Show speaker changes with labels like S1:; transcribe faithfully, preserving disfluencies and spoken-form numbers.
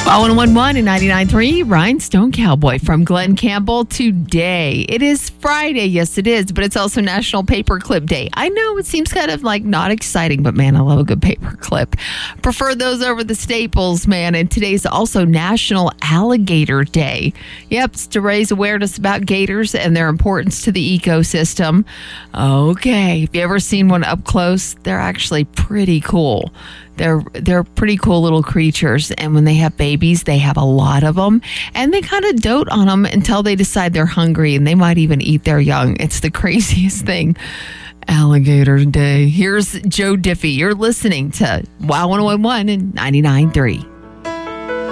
S1: Wow one oh one point one and ninety-nine point three, Rhinestone Cowboy from Glenn Campbell today. It is Friday. Yes, it is, but it's also National Paperclip Day. I know it seems kind of like not exciting, but man, I love a good paperclip. Prefer those over the staples, man. And today's also National Alligator Day. Yep, it's to raise awareness about gators and their importance to the ecosystem. Okay, have you ever seen one up close? They're actually pretty cool. They're they're pretty cool little creatures, and when they have babies, they have a lot of them, and they kind of dote on them until they decide they're hungry, and they might even eat their young. It's the craziest thing. Alligator Day. Here's Joe Diffie. You're listening to Wow one oh one and ninety-nine point three.